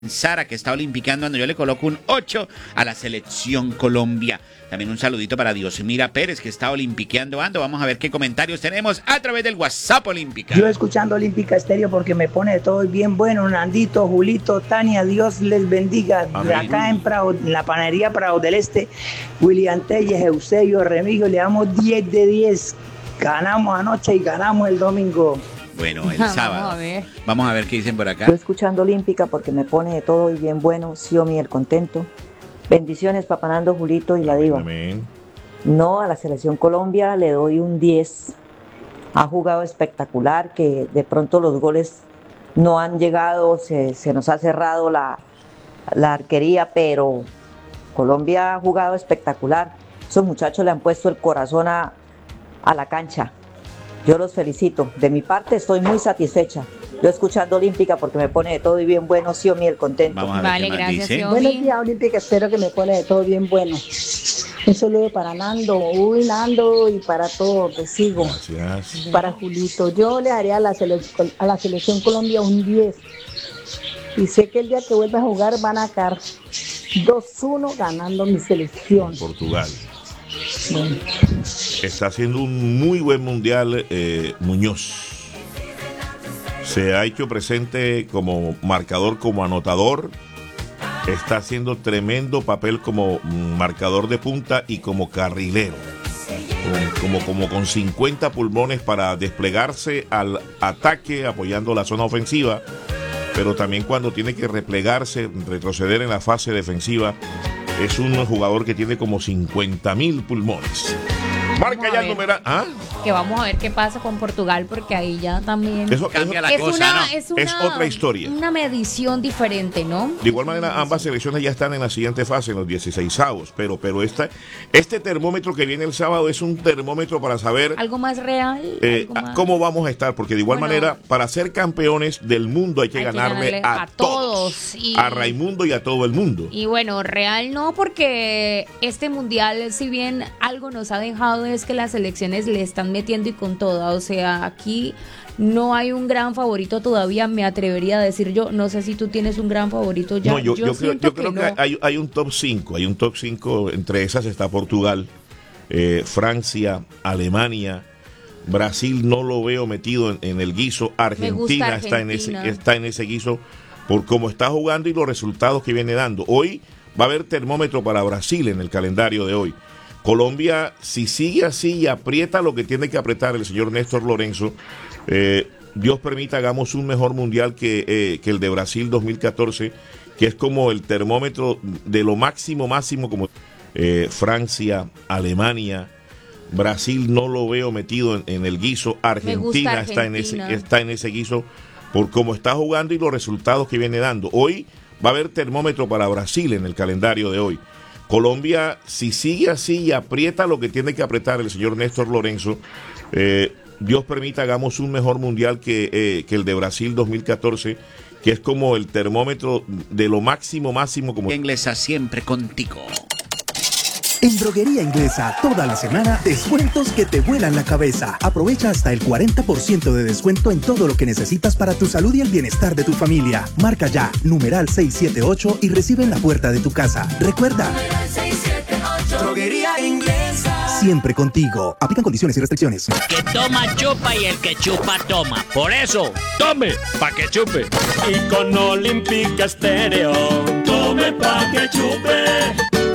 Sara, que está olimpiqueando, yo le coloco un 8 a la selección Colombia. También un saludito para Diosmira Pérez, que está olimpiqueando. Vamos a ver qué comentarios tenemos a través del WhatsApp Olímpica. Yo escuchando Olímpica Estéreo porque me pone de todo bien bueno. Nandito, Julito, Tania, Dios les bendiga. Amén. Acá en Prado, en la panadería Prado del Este, William Telles, Eusebio, Remigio, le damos 10 de 10. Ganamos anoche y ganamos el domingo. Bueno, el sábado. Vamos a ver qué dicen por acá. Yo escuchando Olímpica porque me pone de todo y bien bueno, Xiomi el contento. Bendiciones, Papanando, Julito y la Diva. Amén. No, a la selección Colombia le doy un 10. Ha jugado espectacular, que de pronto los goles no han llegado, se nos ha cerrado la arquería, pero Colombia ha jugado espectacular. Esos muchachos le han puesto el corazón a la cancha. Yo los felicito. De mi parte estoy muy satisfecha. Yo escuchando Olímpica porque me pone de todo y bien bueno, Xiomi el contento. Vamos a ver Vale, qué más gracias, dice. Xiomi. Buenos días, Olímpica, espero que me pone de todo bien bueno. Un saludo para Nando, uy Nando, y para todos, te sigo. Gracias. Para Julito, yo le daría a la selección Colombia un 10. Y sé que el día que vuelva a jugar van a quedar 2-1 ganando mi selección. Portugal. Bueno. Está haciendo un muy buen mundial Muñoz. Se ha hecho presente como marcador, como anotador. Está haciendo tremendo papel como marcador de punta y como carrilero. Como con 50 pulmones para desplegarse al ataque, apoyando la zona ofensiva. Pero también cuando tiene que replegarse, retroceder en la fase defensiva. Es un jugador que tiene como 50.000 pulmones. Marca ya el numeral. ¿Ah? Que vamos a ver qué pasa con Portugal, porque ahí ya también Eso Cambia la es cosa, ¿no? Es otra historia. Una medición diferente, ¿no? De igual manera, ambas selecciones ya están en la siguiente fase, en los 16avos. Pero este termómetro que viene el sábado es un termómetro para saber Algo más real. Algo más... cómo vamos a estar. Porque de igual manera, para ser campeones del mundo hay que ganarle a todos. Y... A Raimundo y a todo el mundo. Y bueno, real no, porque este mundial, si bien algo nos ha dejado, es que las selecciones le están metiendo y con toda. O sea, aquí no hay un gran favorito todavía, me atrevería a decir yo. No sé si tú tienes un gran favorito ya. No, yo creo que no. hay un top 5. Hay un top 5. Entre esas está Portugal, Francia, Alemania. Brasil no lo veo metido en el guiso. Argentina está en ese guiso por cómo está jugando y los resultados que viene dando. Hoy va a haber termómetro para Brasil en el calendario de hoy. Colombia, si sigue así y aprieta lo que tiene que apretar el señor Néstor Lorenzo, Dios permita hagamos un mejor mundial que el de Brasil 2014, que es como el termómetro de lo máximo como Francia, Alemania. Brasil no lo veo metido en el guiso. Argentina está en ese guiso por cómo está jugando y los resultados que viene dando. Hoy va a haber termómetro para Brasil en el calendario de hoy. Colombia, si sigue así y aprieta lo que tiene que apretar el señor Néstor Lorenzo, Dios permita hagamos un mejor mundial que el de Brasil 2014, que es como el termómetro de lo máximo como... Inglesa siempre contigo. En Droguería Inglesa, toda la semana, descuentos que te vuelan la cabeza. Aprovecha hasta el 40% de descuento en todo lo que necesitas para tu salud y el bienestar de tu familia. Marca ya, numeral 678 y recibe en la puerta de tu casa. Recuerda, Droguería Inglesa. Siempre contigo. Aplican condiciones y restricciones. Que toma chupa y el que chupa toma. Por eso, tome pa' que chupe. Y con Olímpica Estéreo, tome pa' que chupe.